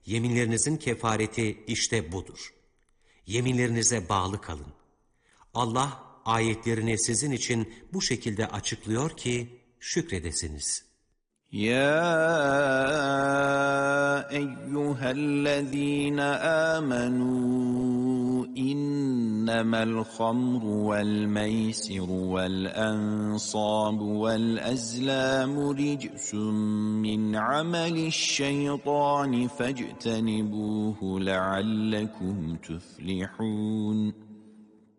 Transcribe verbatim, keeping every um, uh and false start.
Yeminlerinizin kefareti işte budur. Yeminlerinize bağlı kalın. Allah ayetlerini sizin için bu şekilde açıklıyor ki şükredesiniz. يا أيها الذين آمنوا إنما الخمر والميسر والأنصاب والأزلام رجس من عمل الشيطان فاجتنبوه لعلكم تفلحون